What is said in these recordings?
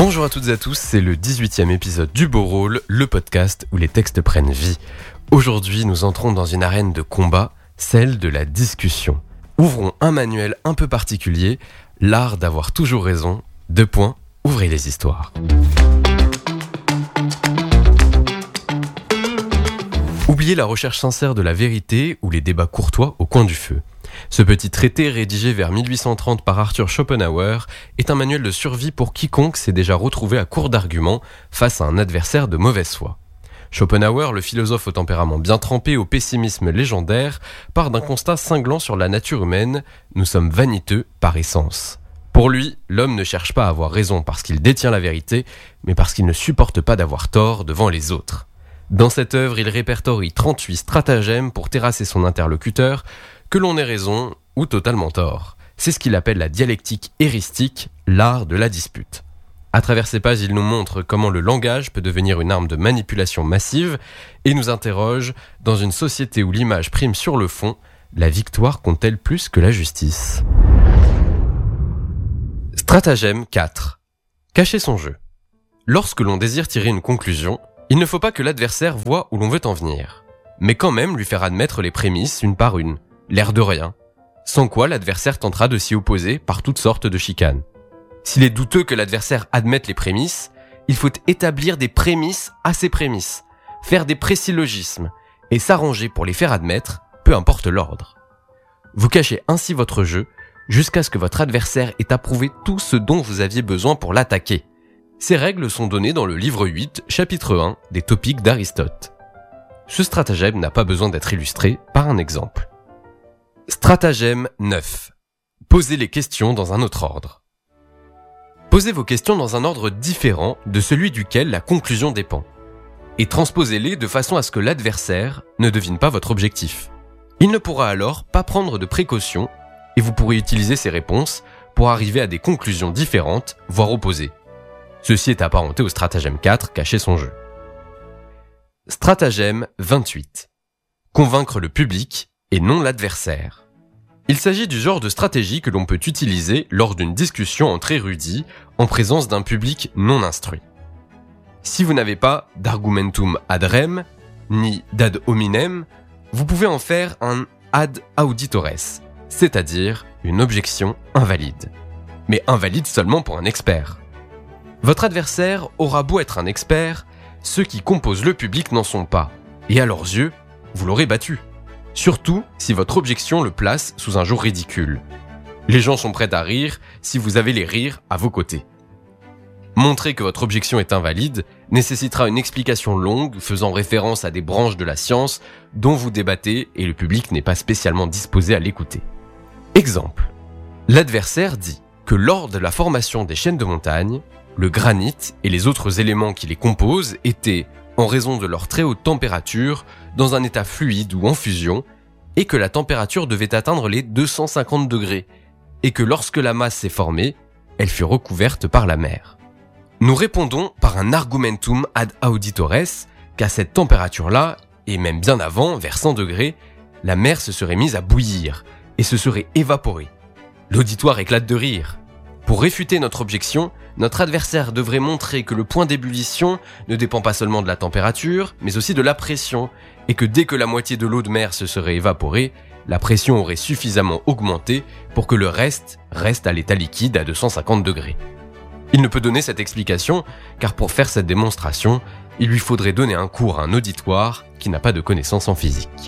Bonjour à toutes et à tous, c'est le 18e épisode du Beau Rôle, le podcast où les textes prennent vie. Aujourd'hui, nous entrons dans une arène de combat, celle de la discussion. Ouvrons un manuel un peu particulier, l'art d'avoir toujours raison. 2 points, ouvrez les histoires. Oubliez la recherche sincère de la vérité ou les débats courtois au coin du feu. Ce petit traité, rédigé vers 1830 par Arthur Schopenhauer, est un manuel de survie pour quiconque s'est déjà retrouvé à court d'arguments face à un adversaire de mauvaise foi. Schopenhauer, le philosophe au tempérament bien trempé, au pessimisme légendaire, part d'un constat cinglant sur la nature humaine: nous sommes vaniteux par essence. Pour lui, l'homme ne cherche pas à avoir raison parce qu'il détient la vérité, mais parce qu'il ne supporte pas d'avoir tort devant les autres. Dans cette œuvre, il répertorie 38 stratagèmes pour terrasser son interlocuteur, que l'on ait raison ou totalement tort. C'est ce qu'il appelle la dialectique éristique, l'art de la dispute. À travers ces pages, il nous montre comment le langage peut devenir une arme de manipulation massive et nous interroge, dans une société où l'image prime sur le fond, la victoire compte-t-elle plus que la justice ? Stratagème 4. Cacher son jeu. Lorsque l'on désire tirer une conclusion, il ne faut pas que l'adversaire voie où l'on veut en venir, mais quand même lui faire admettre les prémices une par une, l'air de rien, sans quoi l'adversaire tentera de s'y opposer par toutes sortes de chicanes. S'il est douteux que l'adversaire admette les prémices, il faut établir des prémices à ces prémices, faire des présyllogismes, et s'arranger pour les faire admettre, peu importe l'ordre. Vous cachez ainsi votre jeu, jusqu'à ce que votre adversaire ait approuvé tout ce dont vous aviez besoin pour l'attaquer. Ces règles sont données dans le livre 8, chapitre 1, des Topiques d'Aristote. Ce stratagème n'a pas besoin d'être illustré par un exemple. Stratagème 9. Posez les questions dans un autre ordre. Posez vos questions dans un ordre différent de celui duquel la conclusion dépend, et transposez-les de façon à ce que l'adversaire ne devine pas votre objectif. Il ne pourra alors pas prendre de précautions, et vous pourrez utiliser ces réponses pour arriver à des conclusions différentes, voire opposées. Ceci est apparenté au stratagème 4, cacher son jeu. Stratagème 28. Convaincre le public et non l'adversaire. Il s'agit du genre de stratégie que l'on peut utiliser lors d'une discussion entre érudits en présence d'un public non instruit. Si vous n'avez pas d'argumentum ad rem, ni d'ad hominem, vous pouvez en faire un ad auditores, c'est-à-dire une objection invalide. Mais invalide seulement pour un expert. Votre adversaire aura beau être un expert, ceux qui composent le public n'en sont pas, et à leurs yeux, vous l'aurez battu. Surtout si votre objection le place sous un jour ridicule. Les gens sont prêts à rire si vous avez les rires à vos côtés. Montrer que votre objection est invalide nécessitera une explication longue faisant référence à des branches de la science dont vous débattez et le public n'est pas spécialement disposé à l'écouter. Exemple. L'adversaire dit que lors de la formation des chaînes de montagne, le granit et les autres éléments qui les composent étaient, en raison de leur très haute température, dans un état fluide ou en fusion, et que la température devait atteindre les 250 degrés, et que lorsque la masse s'est formée, elle fut recouverte par la mer. Nous répondons par un argumentum ad auditores qu'à cette température-là, et même bien avant, vers 100 degrés, la mer se serait mise à bouillir et se serait évaporée. L'auditoire éclate de rire. Pour réfuter notre objection, notre adversaire devrait montrer que le point d'ébullition ne dépend pas seulement de la température, mais aussi de la pression, et que dès que la moitié de l'eau de mer se serait évaporée, la pression aurait suffisamment augmenté pour que le reste à l'état liquide à 250 degrés. Il ne peut donner cette explication, car pour faire cette démonstration, il lui faudrait donner un cours à un auditoire qui n'a pas de connaissances en physique.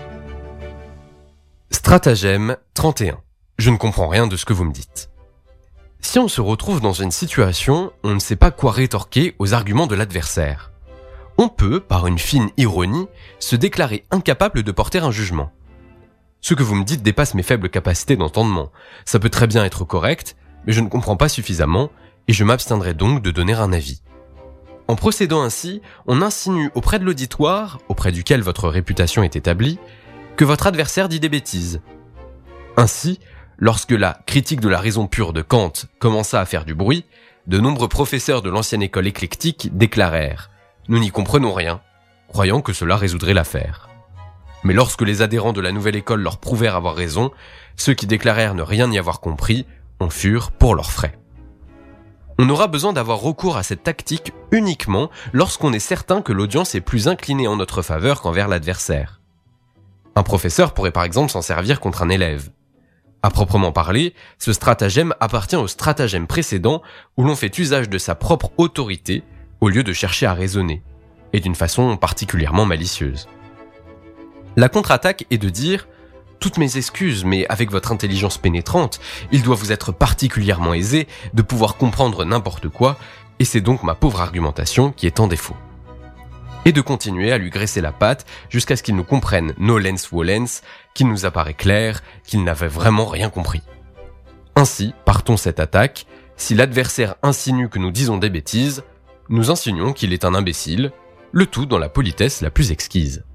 Stratagème 31. Je ne comprends rien de ce que vous me dites. Si on se retrouve dans une situation, on ne sait pas quoi rétorquer aux arguments de l'adversaire. On peut, par une fine ironie, se déclarer incapable de porter un jugement. Ce que vous me dites dépasse mes faibles capacités d'entendement. Ça peut très bien être correct, mais je ne comprends pas suffisamment, et je m'abstiendrai donc de donner un avis. En procédant ainsi, on insinue auprès de l'auditoire, auprès duquel votre réputation est établie, que votre adversaire dit des bêtises. Ainsi, lorsque la critique de la raison pure de Kant commença à faire du bruit, de nombreux professeurs de l'ancienne école éclectique déclarèrent « Nous n'y comprenons rien », croyant que cela résoudrait l'affaire. Mais lorsque les adhérents de la nouvelle école leur prouvèrent avoir raison, ceux qui déclarèrent ne rien y avoir compris en furent pour leurs frais. On aura besoin d'avoir recours à cette tactique uniquement lorsqu'on est certain que l'audience est plus inclinée en notre faveur qu'envers l'adversaire. Un professeur pourrait par exemple s'en servir contre un élève. À proprement parler, ce stratagème appartient au stratagème précédent où l'on fait usage de sa propre autorité au lieu de chercher à raisonner, et d'une façon particulièrement malicieuse. La contre-attaque est de dire « Toutes mes excuses, mais avec votre intelligence pénétrante, il doit vous être particulièrement aisé de pouvoir comprendre n'importe quoi, et c'est donc ma pauvre argumentation qui est en défaut. » Et de continuer à lui graisser la patte jusqu'à ce qu'il nous comprenne nolens volens, qu'il nous apparaît clair, qu'il n'avait vraiment rien compris. Ainsi, partons cette attaque, si l'adversaire insinue que nous disons des bêtises, nous insinuons qu'il est un imbécile, le tout dans la politesse la plus exquise.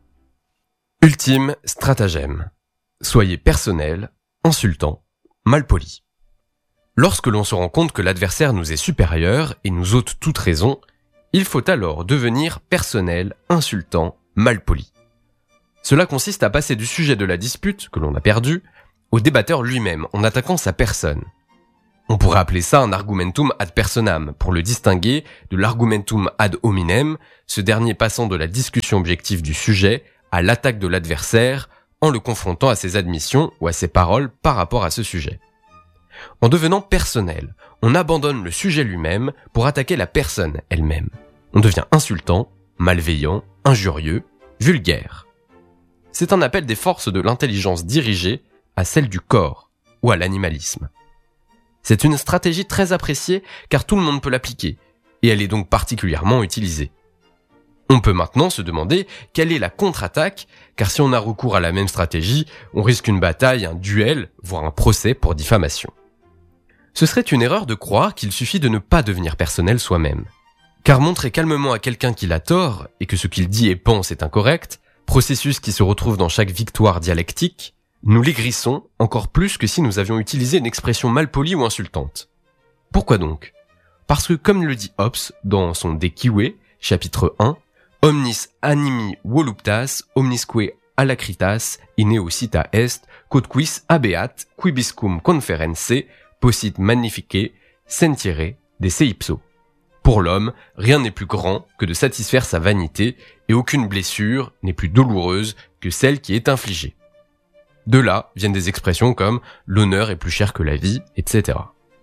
Ultime stratagème. Soyez personnel, insultant, malpoli. Lorsque l'on se rend compte que l'adversaire nous est supérieur et nous ôte toute raison, il faut alors devenir personnel, insultant, malpoli. Cela consiste à passer du sujet de la dispute, que l'on a perdu, au débatteur lui-même, en attaquant sa personne. On pourrait appeler ça un argumentum ad personam, pour le distinguer de l'argumentum ad hominem, ce dernier passant de la discussion objective du sujet à l'attaque de l'adversaire, en le confrontant à ses admissions ou à ses paroles par rapport à ce sujet. En devenant personnel, on abandonne le sujet lui-même pour attaquer la personne elle-même. On devient insultant, malveillant, injurieux, vulgaire. C'est un appel des forces de l'intelligence dirigée à celle du corps ou à l'animalisme. C'est une stratégie très appréciée car tout le monde peut l'appliquer, et elle est donc particulièrement utilisée. On peut maintenant se demander quelle est la contre-attaque, car si on a recours à la même stratégie, on risque une bataille, un duel, voire un procès pour diffamation. Ce serait une erreur de croire qu'il suffit de ne pas devenir personnel soi-même. Car montrer calmement à quelqu'un qu'il a tort et que ce qu'il dit et pense est incorrect, processus qui se retrouve dans chaque victoire dialectique, nous l'aigrissons encore plus que si nous avions utilisé une expression malpolie ou insultante. Pourquoi donc ? Parce que comme le dit Hobbes dans son De Cive, chapitre 1, Omnis animi voluptas, omnisque alacritas, ineocita est, quodquis habeat, quibiscum conference, possit magnifique, sentire, de se ipso. Pour l'homme, rien n'est plus grand que de satisfaire sa vanité, et aucune blessure n'est plus douloureuse que celle qui est infligée. De là viennent des expressions comme « l'honneur est plus cher que la vie », etc.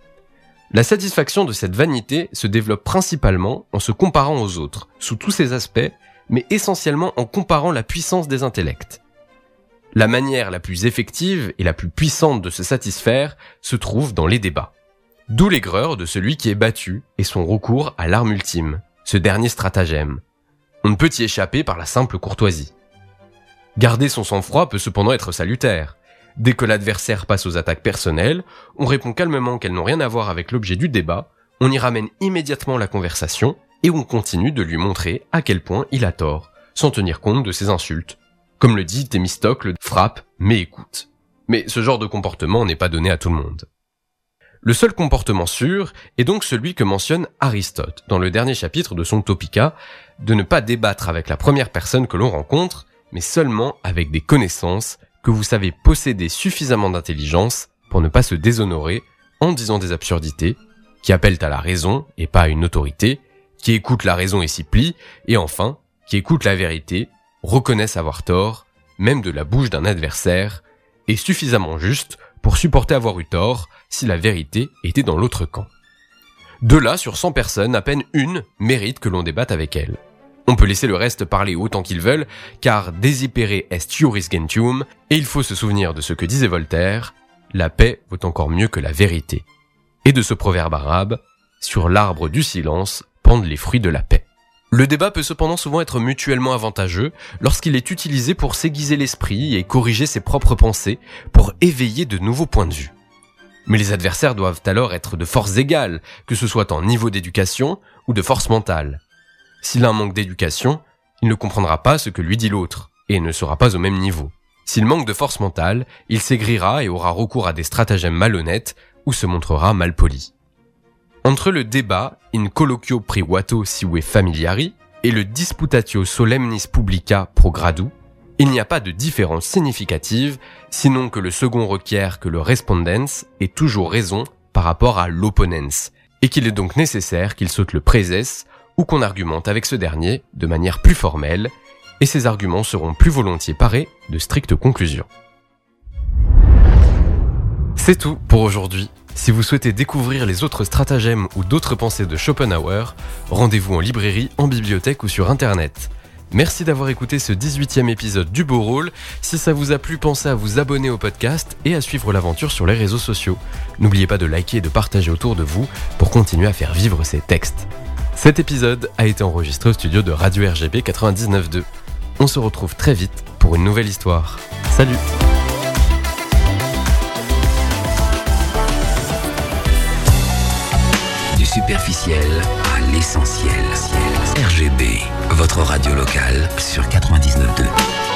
La satisfaction de cette vanité se développe principalement en se comparant aux autres, sous tous ses aspects, mais essentiellement en comparant la puissance des intellects. La manière la plus effective et la plus puissante de se satisfaire se trouve dans les débats. D'où l'aigreur de celui qui est battu et son recours à l'arme ultime, ce dernier stratagème. On ne peut y échapper par la simple courtoisie. Garder son sang-froid peut cependant être salutaire. Dès que l'adversaire passe aux attaques personnelles, on répond calmement qu'elles n'ont rien à voir avec l'objet du débat, on y ramène immédiatement la conversation et on continue de lui montrer à quel point il a tort, sans tenir compte de ses insultes. Comme le dit Thémistocle, frappe, mais écoute. Mais ce genre de comportement n'est pas donné à tout le monde. Le seul comportement sûr est donc celui que mentionne Aristote dans le dernier chapitre de son Topica, de ne pas débattre avec la première personne que l'on rencontre, mais seulement avec des connaissances que vous savez posséder suffisamment d'intelligence pour ne pas se déshonorer en disant des absurdités, qui appellent à la raison et pas à une autorité, qui écoutent la raison et s'y plient, et enfin, qui écoutent la vérité, reconnaissent avoir tort, même de la bouche d'un adversaire, et suffisamment juste pour supporter avoir eu tort si la vérité était dans l'autre camp. De là, sur 100 personnes, à peine une mérite que l'on débatte avec elle. On peut laisser le reste parler autant qu'ils veulent, car desipere est iuris gentium, et il faut se souvenir de ce que disait Voltaire, la paix vaut encore mieux que la vérité. Et de ce proverbe arabe, sur l'arbre du silence pendent les fruits de la paix. Le débat peut cependant souvent être mutuellement avantageux lorsqu'il est utilisé pour s'aiguiser l'esprit et corriger ses propres pensées, pour éveiller de nouveaux points de vue. Mais les adversaires doivent alors être de forces égales, que ce soit en niveau d'éducation ou de force mentale. Si l'un manque d'éducation, il ne comprendra pas ce que lui dit l'autre, et ne sera pas au même niveau. S'il manque de force mentale, il s'aigrira et aura recours à des stratagèmes malhonnêtes, ou se montrera malpoli. Entre le débat in colloquio privato sive familiari et le disputatio solemnis publica pro gradu, il n'y a pas de différence significative, sinon que le second requiert que le respondens ait toujours raison par rapport à l'opponens, et qu'il est donc nécessaire qu'il saute le présès ou qu'on argumente avec ce dernier de manière plus formelle, et ces arguments seront plus volontiers parés de strictes conclusions. C'est tout pour aujourd'hui. Si vous souhaitez découvrir les autres stratagèmes ou d'autres pensées de Schopenhauer, rendez-vous en librairie, en bibliothèque ou sur internet. Merci d'avoir écouté ce 18e épisode du Beau Rôle. Si ça vous a plu, pensez à vous abonner au podcast et à suivre l'aventure sur les réseaux sociaux. N'oubliez pas de liker et de partager autour de vous pour continuer à faire vivre ces textes. Cet épisode a été enregistré au studio de Radio RGB 99.2. On se retrouve très vite pour une nouvelle histoire. Salut! Du superficiel à l'essentiel. RGB, votre radio locale sur 99.2.